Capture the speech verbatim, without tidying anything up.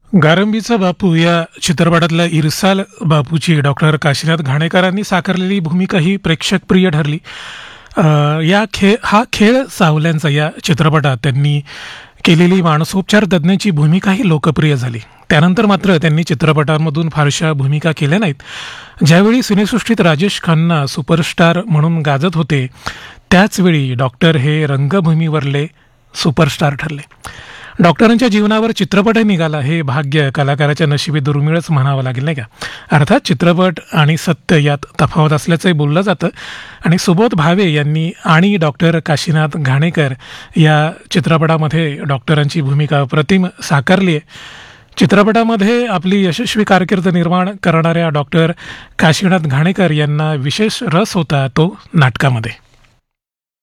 गारंबीचा बापू या चित्रपटातल्या इरसाल बापूची डॉक्टर काशीनाथ घाणेकरांनी साकारलेली भूमिका ही प्रेक्षकप्रिय ठरली. अ, या खे हा खेळ सावल्यांचा या चित्रपटात त्यांनी केलेली मानसोपचार तज्ज्ञाची भूमिकाही लोकप्रिय झाली. त्यानंतर मात्र त्यांनी चित्रपटांमधून फारशा भूमिका केल्या नाहीत. ज्यावेळी सिनेसृष्टीत राजेश खन्ना सुपरस्टार म्हणून गाजत होते, त्याचवेळी डॉक्टर हे रंगभूमीवरले सुपरस्टार ठरले. डॉक्टरांच्या जीवनावर चित्रपट निघाला हे भाग्य कलाकाराच्या नशिबी दुर्मिळच म्हणावं लागेल, नाही का? अर्थात चित्रपट आणि सत्य यात तफावत असल्याचंही बोललं जातं आणि सुबोध भावे यांनी आणि डॉक्टर काशीनाथ घाणेकर या चित्रपटामध्ये डॉक्टरांची भूमिका अप्रतिम साकारली आहे. चित्रपटामध्ये आपली यशस्वी कारकीर्द निर्माण करणाऱ्या डॉक्टर काशीनाथ घाणेकर यांना विशेष रस होता तो नाटकामध्ये.